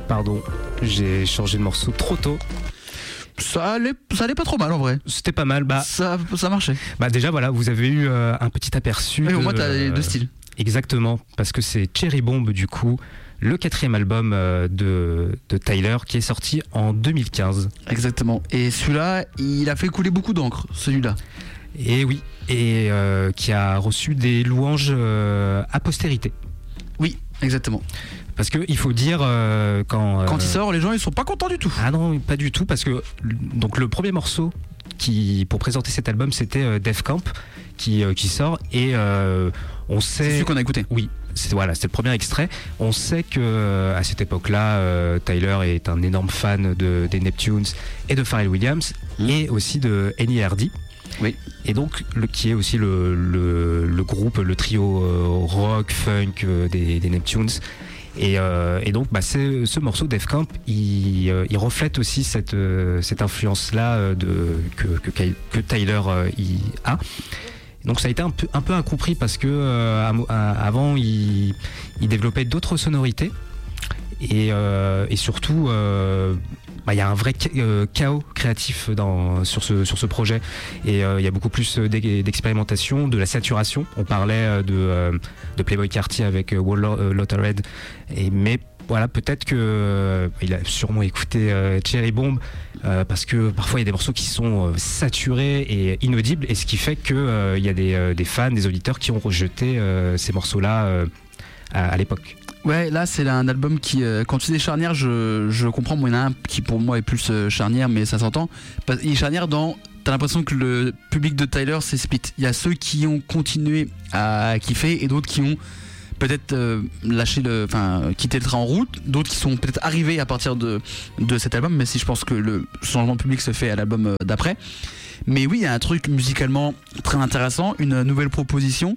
Pardon, j'ai changé de morceau trop tôt. Ça allait pas trop mal en vrai. C'était pas mal. Ça marchait. Déjà voilà, vous avez eu un petit aperçu. Oui, au moins t'as les deux styles. Exactement, parce que c'est Cherry Bomb du coup, le 4e album de Tyler qui est sorti en 2015. Exactement. Et celui-là, il a fait couler beaucoup d'encre, celui-là. Et oui, et qui a reçu des louanges à postérité. Oui, exactement. Parce qu'il faut dire quand il sort, les gens ils sont pas contents du tout. Ah non, pas du tout, parce que donc le premier morceau pour présenter cet album, c'était Def Camp qui sort et on sait. C'est celui qu'on a écouté. Oui, c'était le premier extrait. On sait que à cette époque-là, Tyler est un énorme fan des Neptunes et de Pharrell Williams et aussi de N.E.R.D. Oui. Et donc qui est aussi le groupe, le trio rock funk des Neptunes. Et donc ce morceau Def Camp il reflète aussi cette influence-là que Tyler a. Donc ça a été un peu incompris parce que avant il développait d'autres sonorités et surtout il y a un vrai chaos créatif sur ce projet et il y a beaucoup plus d'expérimentation, de la saturation. On parlait de Playboi Carti avec Waterhead, mais voilà, peut-être que il a sûrement écouté Cherry Bomb parce que parfois il y a des morceaux qui sont saturés et inaudibles, et ce qui fait que il y a des fans, des auditeurs qui ont rejeté ces morceaux-là à l'époque. Ouais, là c'est un album qui, quand tu dis charnière, je comprends. Moi, il y en a un qui pour moi est plus charnière, mais ça s'entend. Il est charnière t'as l'impression que le public de Tyler c'est split. Il y a ceux qui ont continué à kiffer et d'autres qui ont peut-être quitté le train en route, d'autres qui sont peut-être arrivés à partir de cet album, mais si je pense que le changement de public se fait à l'album d'après. Mais oui, il y a un truc musicalement très intéressant, une nouvelle proposition.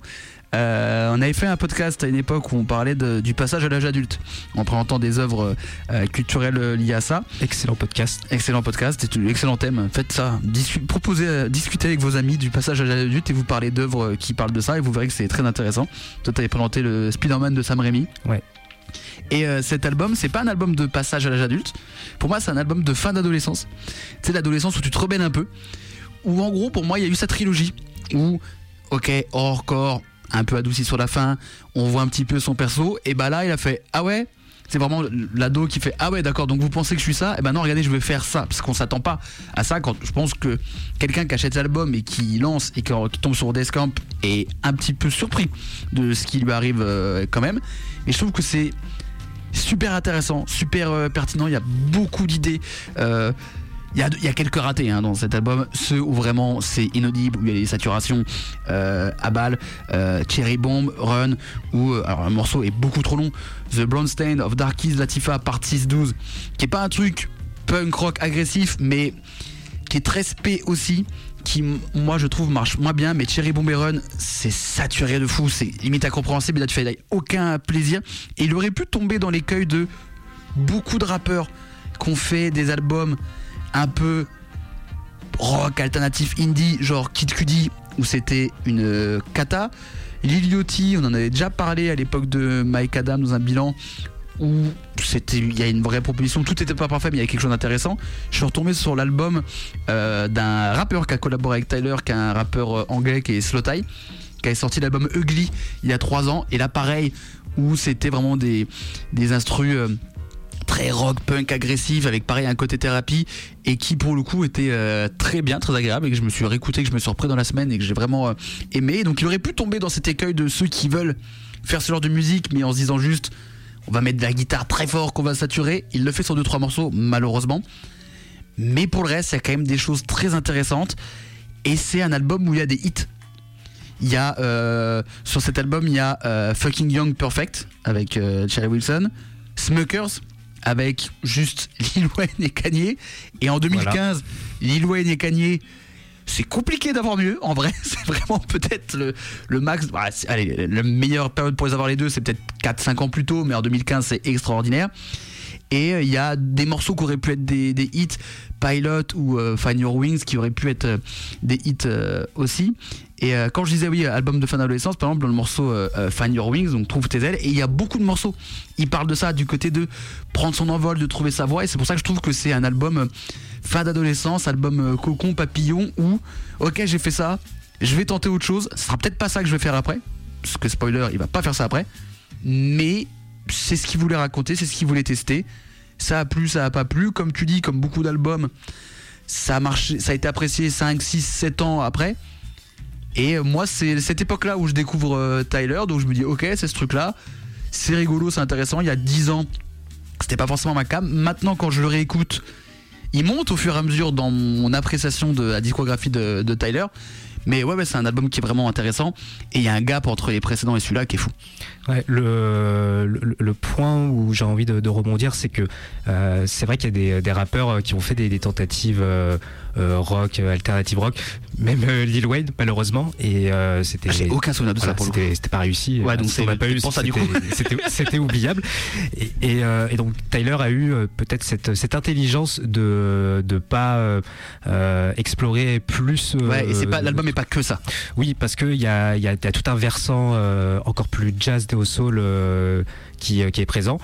On avait fait un podcast à une époque où on parlait du passage à l'âge adulte en présentant des œuvres culturelles liées à ça. Excellent podcast, c'est un excellent thème. Faites ça, discutez avec vos amis du passage à l'âge adulte et vous parlez d'œuvres qui parlent de ça et vous verrez que c'est très intéressant. Toi t'avais présenté le Spider-Man de Sam Raimi. Ouais. Et cet album, c'est pas un album de passage à l'âge adulte. Pour moi, c'est un album de fin d'adolescence. Tu sais, l'adolescence où tu te rebelles un peu. Où en gros, pour moi, il y a eu sa trilogie où, ok, hardcore, un peu adouci sur la fin, on voit un petit peu son perso, et là il a fait ah ouais, c'est vraiment l'ado qui fait ah ouais d'accord, donc vous pensez que je suis ça, et non, regardez, je vais faire ça, parce qu'on s'attend pas à ça. Quand je pense que quelqu'un qui achète l'album et qui lance et qui tombe sur Def Camp est un petit peu surpris de ce qui lui arrive quand même, et je trouve que c'est super intéressant, super pertinent, il y a beaucoup d'idées. Il y a quelques ratés dans cet album, ceux où vraiment c'est inaudible, où il y a des saturations à balle, Cherry Bomb, Run, où alors, le morceau est beaucoup trop long, The Blonde Stain of Darkies Latifah Part 6-12, qui est pas un truc punk rock agressif, mais qui est très spé aussi, qui moi je trouve marche moins bien. Mais Cherry Bomb et Run, c'est saturé de fou, c'est limite incompréhensible, là tu fais aucun plaisir, et il aurait pu tomber dans l'écueil de beaucoup de rappeurs qui ont fait des albums un peu rock alternatif indie, genre Kid Cudi, où c'était une cata. Lil Yachty, on en avait déjà parlé à l'époque de Mike Adams dans un bilan, où il y a une vraie proposition, tout n'était pas parfait mais il y a quelque chose d'intéressant. Je suis retombé sur l'album d'un rappeur qui a collaboré avec Tyler, qui est un rappeur anglais qui est Slowthai, qui a sorti l'album Ugly il y a 3 ans, et là pareil, où c'était vraiment des instrus très rock punk agressif, avec pareil un côté thérapie, et qui pour le coup était très bien, très agréable, et que je me suis réécouté, que je me suis repris dans la semaine et que j'ai vraiment aimé. Donc il aurait pu tomber dans cet écueil de ceux qui veulent faire ce genre de musique mais en se disant juste on va mettre de la guitare très fort qu'on va saturer. Il le fait sur 2-3 morceaux malheureusement, mais pour le reste il y a quand même des choses très intéressantes, et c'est un album où il y a des hits. Il y a sur cet album il y a Fucking Young Perfect avec Cherry Wilson, Smokers avec juste Lil Wayne et Kanye, et en 2015 voilà. Lil Wayne et Kanye, c'est compliqué d'avoir mieux en vrai, c'est vraiment peut-être le max. Allez, la meilleure période pour les avoir les deux c'est peut-être 4-5 ans plus tôt, mais en 2015 c'est extraordinaire. Et il y a des morceaux qui auraient pu être des hits, Pilot ou Find Your Wings, qui auraient pu être des hits aussi. Et quand je disais oui, album de fin d'adolescence, par exemple dans le morceau Find Your Wings, donc Trouve tes ailes, et il y a beaucoup de morceaux. Il parle de ça du côté de prendre son envol, de trouver sa voie, et c'est pour ça que je trouve que c'est un album fin d'adolescence, album cocon, papillon, où ok, j'ai fait ça, je vais tenter autre chose, ce sera peut-être pas ça que je vais faire après, parce que spoiler, il va pas faire ça après, mais c'est ce qu'il voulait raconter, c'est ce qu'il voulait tester. Ça a plu, ça a pas plu, comme tu dis, comme beaucoup d'albums, ça a marché, ça a été apprécié 5, 6, 7 ans après. Et moi, c'est cette époque-là où je découvre Tyler, donc je me dis ok, c'est ce truc-là, c'est rigolo, c'est intéressant. Il y a 10 ans, c'était pas forcément ma came. Maintenant, quand je le réécoute, il monte au fur et à mesure dans mon appréciation de la discographie de Tyler. Mais ouais, c'est un album qui est vraiment intéressant. Et il y a un gap entre les précédents et celui-là qui est fou. Ouais, le point où j'ai envie de rebondir, c'est que c'est vrai qu'il y a des rappeurs qui ont fait des tentatives rock, alternative rock, même Lil Wayne malheureusement, et c'était. J'ai aucun souvenir de ça pour le coup. C'était pas réussi. Ouais, donc on n'a pas eu. Pour ça du coup. C'était oubliable. Et donc Tyler a eu peut-être cette intelligence de pas explorer plus. Ouais, et c'est pas l'album est pas que ça. Oui, parce que il y a tout un versant encore plus jazz néo soul qui est présent.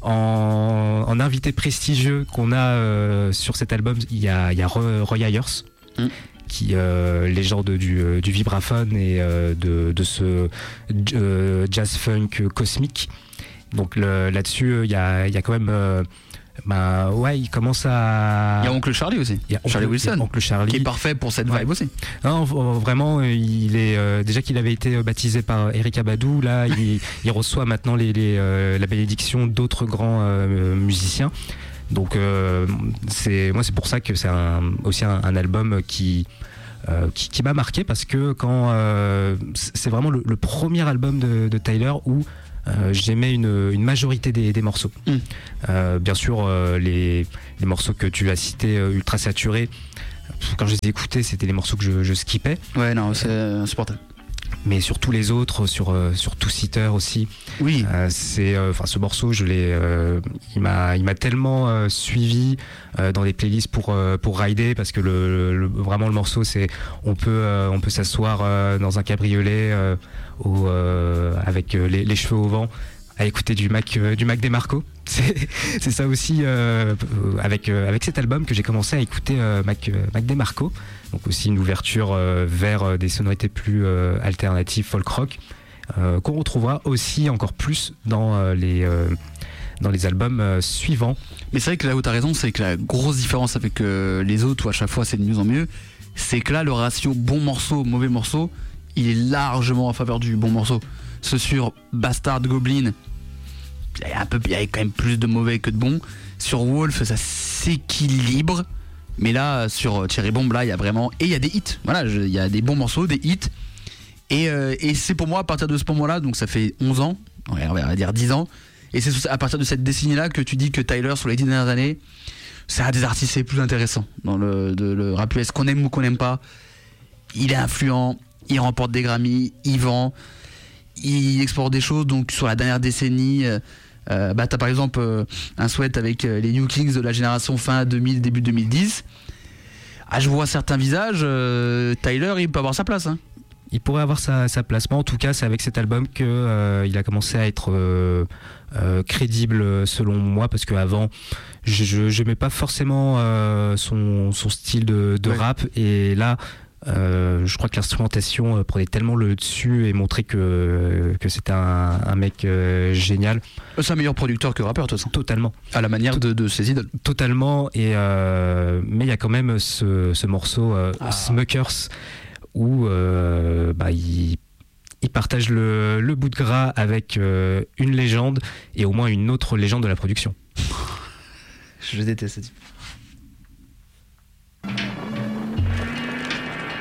En invité prestigieux qu'on a sur cet album, il y a Roy Ayers, qui légende du vibraphone et de ce jazz funk cosmique. Donc là-dessus, il y a quand même. Ouais, il commence à. Il y a Oncle Charlie aussi. Charlie Wilson. Oncle Charlie. Qui est parfait pour cette vibe aussi. Non, vraiment, il est déjà qu'il avait été baptisé par Eric Abadou. Là, il reçoit maintenant la bénédiction d'autres grands musiciens. Donc, c'est pour ça que c'est aussi un album qui m'a marqué, parce que c'est vraiment le premier album de Tyler où j'aimais une majorité des morceaux. Bien sûr, les morceaux que tu as cités, ultra saturés, quand je les écoutais, c'était les morceaux que je skippais. Ouais, non, c'est insupportable. Mais sur tous les autres, sur Two Seater aussi. Oui. Ce morceau, il m'a tellement suivi dans des playlists pour rider, parce que vraiment le morceau, c'est on peut s'asseoir dans un cabriolet avec les cheveux au vent, à écouter du Mac DeMarco. C'est ça aussi avec cet album que j'ai commencé à écouter Mac DeMarco. Donc aussi une ouverture vers des sonorités plus alternatives, folk rock, qu'on retrouvera aussi encore plus dans les albums suivants. Mais c'est vrai que là où tu as raison, c'est que la grosse différence avec les autres, où à chaque fois c'est de mieux en mieux, c'est que là le ratio bon morceau, mauvais morceau, il est largement en faveur du bon morceau. Ce sur Bastard Goblin, il y a quand même plus de mauvais que de bons. Sur Wolf, ça s'équilibre. Mais là, sur Cherry Bomb, là, il y a vraiment. Et il y a des hits. Voilà, il y a des bons morceaux, des hits. Et c'est pour moi, à partir de ce moment-là, donc ça fait 11 ans, on va dire 10 ans. Et c'est à partir de cette décennie-là que tu dis que Tyler, sur les 10 dernières années, c'est un des artistes les plus intéressants dans le rap US. Qu'on aime ou qu'on n'aime pas, il est influent, il remporte des Grammy, il vend, il explore des choses. Donc sur la dernière décennie, t'as par exemple un Sweat avec les New Kings de la génération fin 2000, début 2010. Je vois certains visages, Tyler, il peut avoir sa place. Il pourrait avoir sa place. Moi, en tout cas, c'est avec cet album que il a commencé à être crédible selon moi, parce qu'avant, je n'aimais pas forcément son style de rap, et là, je crois que l'instrumentation prenait tellement le dessus et montrait que c'était un mec génial. C'est un meilleur producteur que rappeur, de toute façon. Totalement. À la manière de ses idoles. Totalement. Et mais il y a quand même ce morceau Smuckers, où il partage le bout de gras avec une légende, et au moins une autre légende de la production. Je déteste ce type.